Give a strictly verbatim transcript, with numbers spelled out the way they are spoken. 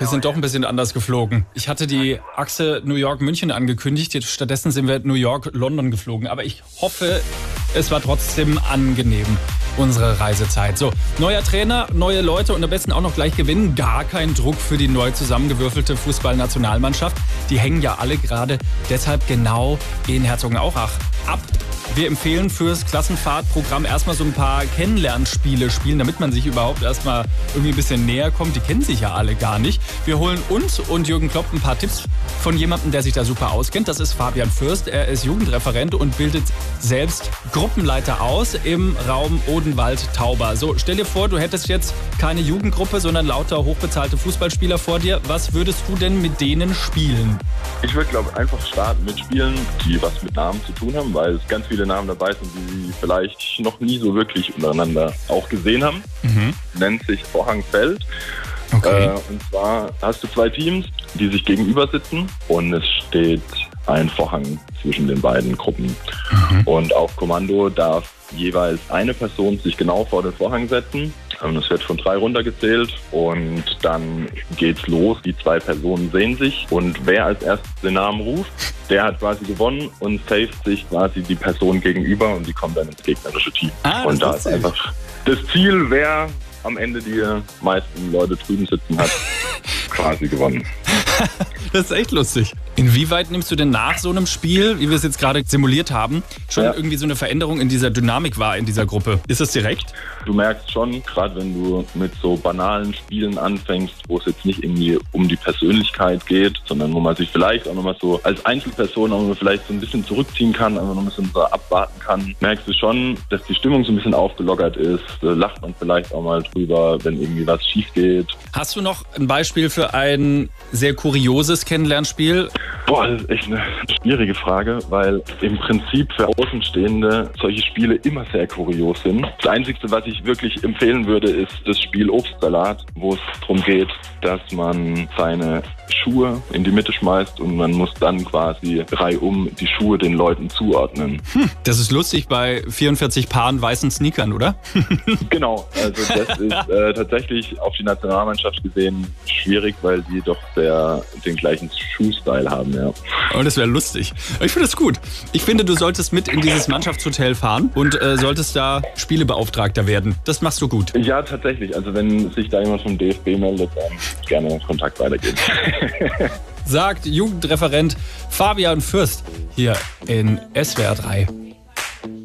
Wir sind doch ein bisschen anders geflogen. Ich hatte die Achse New York-München angekündigt, jetzt stattdessen sind wir New York-London geflogen. Aber ich hoffe, es war trotzdem angenehm, unsere Reisezeit. So, neuer Trainer, neue Leute und am besten auch noch gleich gewinnen. Gar kein Druck für die neu zusammengewürfelte Fußballnationalmannschaft. Die hängen ja alle gerade deshalb genau in Herzogenaurach ab. Wir empfehlen fürs Klassenfahrtprogramm erstmal so ein paar Kennenlernspiele spielen, damit man sich überhaupt erstmal irgendwie ein bisschen näher kommt. Die kennen sich ja alle gar nicht. Wir holen uns und Jürgen Klopp ein paar Tipps von jemandem, der sich da super auskennt. Das ist Fabian Fürst. Er ist Jugendreferent und bildet selbst Gruppenleiter aus im Raum Odenwald-Tauber. So, stell dir vor, du hättest jetzt keine Jugendgruppe, sondern lauter hochbezahlte Fußballspieler vor dir. Was würdest du denn mit denen spielen? Ich würde, glaube ich, einfach starten mit Spielen, die was mit Namen zu tun haben, weil es ganz viele Namen dabei sind, die sie vielleicht noch nie so wirklich untereinander auch gesehen haben. Mhm. Nennt sich Vorhangfeld. Okay. Äh, und zwar hast du zwei Teams, die sich gegenüber sitzen und es steht ein Vorhang zwischen den beiden Gruppen. Mhm. Und auf Kommando darf jeweils eine Person sich genau vor den Vorhang setzen. Es wird von drei runtergezählt und dann geht's los. Die zwei Personen sehen sich und wer als erstes den Namen ruft, der hat quasi gewonnen und saved sich quasi die Person gegenüber und die kommt dann ins gegnerische Team. Ah, und da ist ist einfach das Ziel, wer am Ende die meisten Leute drüben sitzen hat, quasi gewonnen. Das ist echt lustig. Inwieweit nimmst du denn nach so einem Spiel, wie wir es jetzt gerade simuliert haben, schon ja. irgendwie so eine Veränderung in dieser Dynamik war in dieser Gruppe? Ist das direkt? Du merkst schon, gerade wenn du mit so banalen Spielen anfängst, wo es jetzt nicht irgendwie um die Persönlichkeit geht, sondern wo man sich vielleicht auch nochmal so als Einzelperson auch vielleicht so ein bisschen zurückziehen kann, einfach noch ein bisschen so abwarten kann, merkst du schon, dass die Stimmung so ein bisschen aufgelockert ist. Da lacht man vielleicht auch mal drüber, wenn irgendwie was schief geht. Hast du noch ein Beispiel für ein sehr kurioses Kennenlernspiel? Boah, das ist echt eine schwierige Frage, weil im Prinzip für Außenstehende solche Spiele immer sehr kurios sind. Das Einzige, was ich wirklich empfehlen würde, ist das Spiel Obstsalat, wo es darum geht, dass man seine Schuhe in die Mitte schmeißt und man muss dann quasi reihum die Schuhe den Leuten zuordnen. Hm, das ist lustig bei vierundvierzig Paaren weißen Sneakern, oder? Genau, also das ist äh, tatsächlich auf die Nationalmannschaft gesehen schwierig, weil die doch sehr den gleichen Schuhstyle haben, ja. Oh, das wäre lustig. Ich finde es gut. Ich finde, du solltest mit in dieses Mannschaftshotel fahren und äh, solltest da Spielebeauftragter werden. Das machst du gut. Ja, tatsächlich. Also wenn sich da jemand vom D F B meldet, dann gerne Kontakt weitergeben. Sagt Jugendreferent Fabian Fürst hier in S W R drei.